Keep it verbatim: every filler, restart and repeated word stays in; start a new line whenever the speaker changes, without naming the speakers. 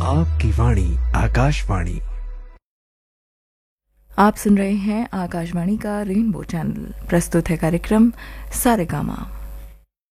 आपकी वाणी आकाशवाणी।
आप सुन रहे हैं आकाशवाणी का रेनबो चैनल। प्रस्तुत है कार्यक्रम सारेगामा।